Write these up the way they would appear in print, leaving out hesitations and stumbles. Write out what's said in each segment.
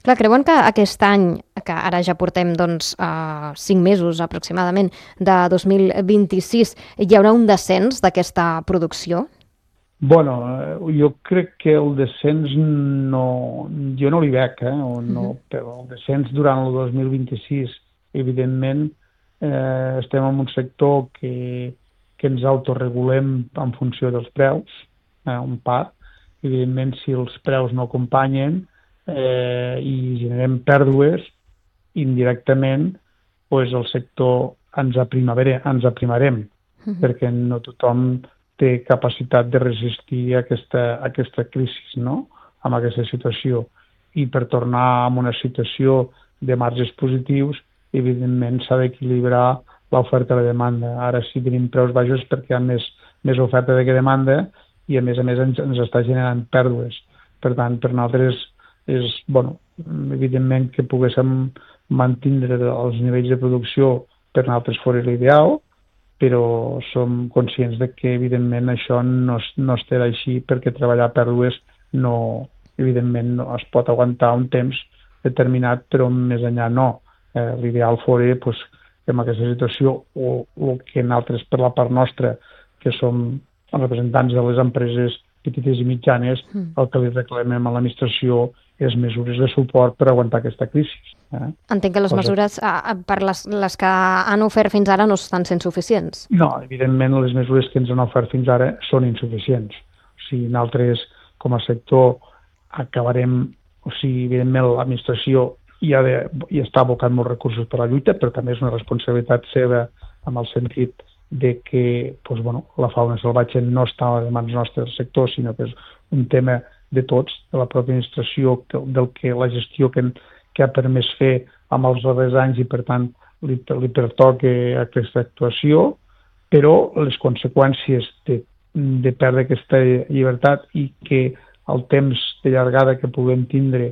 Clar, creuen que aquest any, que ara ja portem 5 mesos aproximadament de 2026, hi haurà un descens d'aquesta producció? Bueno, jo crec que el descens jo no l'hi veig, però el descens durant el 2026, evidentment, estem en un sector que ens autorregulem en funció dels preus, un part. Evidentment, si els preus no acompanyen i generem pèrdues, indirectament, doncs el sector ens aprimarem, perquè no tothom té capacitat de resistir aquesta crisi, no?, amb aquesta situació. I per tornar a una situació de marges positius, evidentment s'ha d'equilibrar l'oferta i la demanda. Ara sí tenim preus baixos perquè hi ha més oferta que demanda i a més ens està generant pèrdues. Per tant, per nosaltres és, evidentment que poguéssim mantindre els nivells de producció per nosaltres fora l'ideal, però som conscients de que, evidentment, això no estarà així perquè treballar pèrdues evidentment no es pot aguantar un temps determinat, però més enllà no. L'ideal fora, que en aquesta situació, o el que nosaltres, per la part nostra, que som representants de les empreses petites i mitjanes, el que li reclamem a l'administració és mesures de suport per aguantar aquesta crisi. Entenc que les mesures per les que han ofert fins ara no estan sent suficients. No, evidentment les mesures que ens han ofert fins ara són insuficients. O sigui, nosaltres com a sector acabarem, evidentment l'administració hi està abocant molts recursos per a la lluita, però també és una responsabilitat seva en el sentit de que la fauna salvatge no està a les mans nostres del sector, sinó que és un tema de tots, de la pròpia administració, la gestió que ha permès fer amb els darrers anys i, per tant, li pertoca aquesta actuació, però les conseqüències de perdre aquesta llibertat i que el temps de llargada que puguem tindre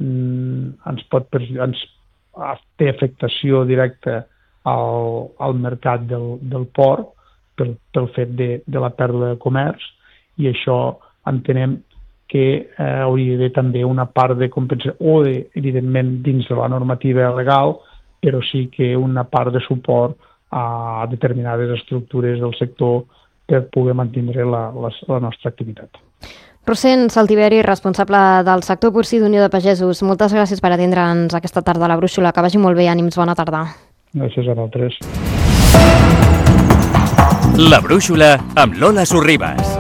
té afectació directa al mercat del port pel fet de la pèrdua de comerç, i això entenem que hauria d'haver també una part de compensació, evidentment dins de la normativa legal, però sí que una part de suport a determinades estructures del sector per poder mantenir la nostra activitat. Rossend Saltiveri, responsable del sector porcí d'Unió de Pagesos, moltes gràcies per atendre'ns aquesta tarda a la Brúixola. Que vagi molt bé, ànims, bona tarda. Gràcies a vosaltres. La Brúixola amb Lola Sorribas.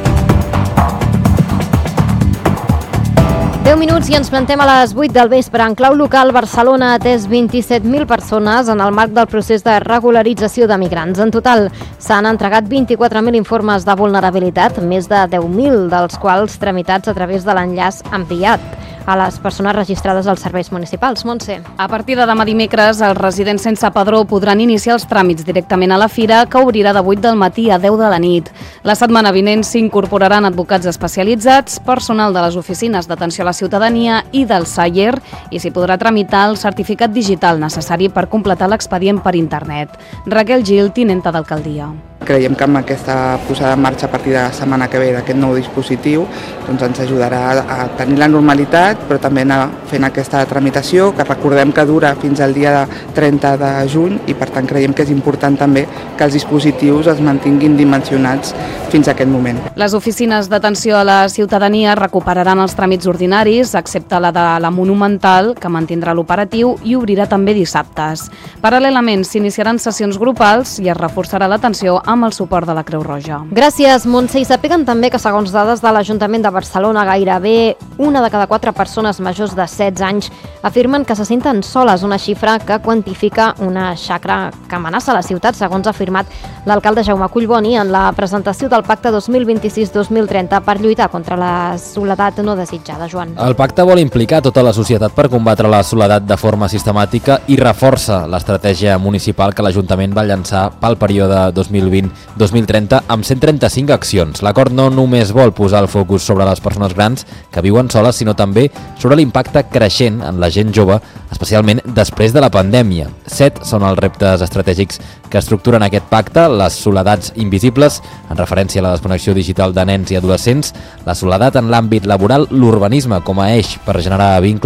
10 minuts i ens plantem a les 8 del vespre. En clau local, Barcelona ha atès 27.000 persones en el marc del procés de regularització de migrants. En total, s'han entregat 24.000 informes de vulnerabilitat, més de 10.000 dels quals tramitats a través de l'enllaç enviat a les persones registrades als serveis municipals. Montse. A partir de demà dimecres, els residents sense padró podran iniciar els tràmits directament a la fira, que obrirà de 8 del matí a 10 de la nit. La setmana vinent s'incorporaran advocats especialitzats, personal de les oficines d'atenció a la ciutadania i del SAIER, i s'hi podrà tramitar el certificat digital necessari per completar l'expedient per internet. Raquel Gil, tinenta d'alcaldia. Creiem que amb aquesta posada en marxa a partir de la setmana que ve d'aquest nou dispositiu ens ajudarà a tenir la normalitat, però també anar fent aquesta tramitació, que recordem que dura fins al dia 30 de juny, i per tant creiem que és important també que els dispositius es mantinguin dimensionats fins a aquest moment. Les oficines d'atenció a la ciutadania recuperaran els tràmits ordinaris, excepte la de la Monumental, que mantindrà l'operatiu i obrirà també dissabtes. Paral·lelament s'iniciaran sessions grupals i es reforçarà l'atenció amb el suport de la Creu Roja. Gràcies, Montse. I sapiguen també que, segons dades de l'Ajuntament de Barcelona, gairebé 1 de cada 4 persones majors de 16 anys afirmen que se senten soles, una xifra que quantifica una xacra que amenaça la ciutat, segons ha afirmat l'alcalde Jaume Collboni en la presentació del Pacte 2026-2030 per lluitar contra la soledat no desitjada. Joan. El pacte vol implicar tota la societat per combatre la soledat de forma sistemàtica i reforça l'estratègia municipal que l'Ajuntament va llançar pel període 2020-2030 amb 135 accions. L'acord no només vol posar el focus sobre les persones grans que viuen soles, sinó també sobre l'impacte creixent en la gent jove, especialment després de la pandèmia. 7 són els reptes estratègics que estructuren aquest pacte: les soledats invisibles, en referència a la desconnexió digital de nens i adolescents, la soledat en l'àmbit laboral, l'urbanisme com a eix per generar vincles,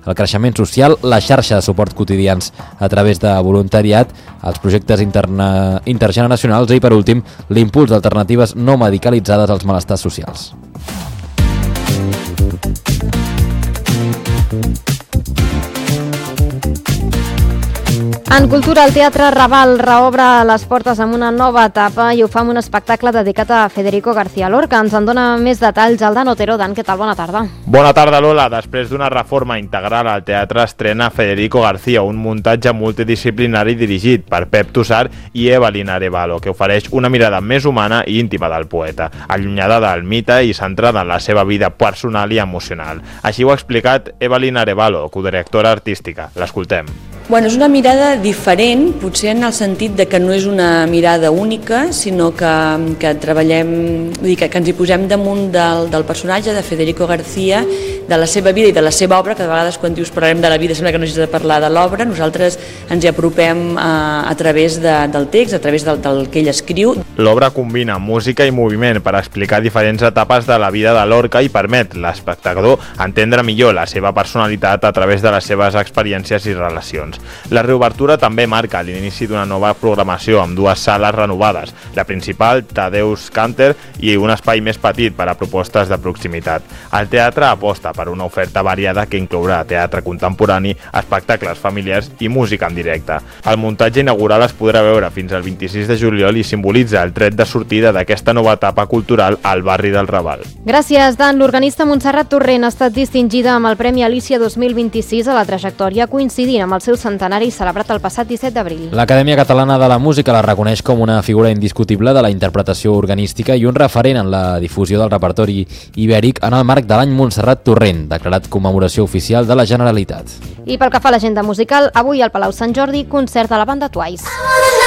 el creixement social, la xarxa de suport quotidians a través de voluntariat, els projectes intergeneracionals i, per últim, l'impuls d'alternatives no medicalitzades als malestars socials. En cultura, el Teatre Raval reobre les portes amb una nova etapa i ho fa amb un espectacle dedicat a Federico García Lorca. Ens en dona més detalls el Dan Otero. Dan, què tal? Bona tarda. Bona tarda, Lola. Després d'una reforma integral al teatre estrena Federico García, un muntatge multidisciplinari dirigit per Pep Tussart i Evelyn Arevalo, que ofereix una mirada més humana i íntima del poeta, allunyada del mite i centrada en la seva vida personal i emocional. Així ho ha explicat Evelyn Arevalo, codirectora artística. L'escoltem. Bueno, és una mirada diferent, potser en el sentit de que no és una mirada única, sinó que treballem, vull dir, que ens hi posem damunt del personatge de Federico García, de la seva vida i de la seva obra, que de vegades quan dius parlarem de la vida sembla que no hagis de parlar de l'obra, nosaltres ens hi apropem a través del text, a través del que ell escriu. L'obra combina música i moviment per explicar diferents etapes de la vida de Lorca i permet l'espectador entendre millor la seva personalitat a través de les seves experiències i relacions. La reobertura també marca l'inici d'una nova programació amb dues sales renovades, la principal, Tadeusz Kanter, i un espai més petit per a propostes de proximitat. El teatre aposta per una oferta variada que inclourà teatre contemporani, espectacles familiars i música en directe. El muntatge inaugural es podrà veure fins al 26 de juliol i simbolitza el tret de sortida d'aquesta nova etapa cultural al barri del Raval. Gràcies, Dan. L'organista Montserrat Torrent ha estat distingida amb el Premi Alícia 2026 a la trajectòria, coincidint amb el seu centenari celebrat el passat 17 d'abril. L'Acadèmia Catalana de la Música la reconeix com una figura indiscutible de la interpretació organística i un referent en la difusió del repertori ibèric en el marc de l'any Montserrat Torrent, declarat commemoració oficial de la Generalitat. I pel que fa a l'agenda musical, avui al Palau Sant Jordi, concert de la banda Twice.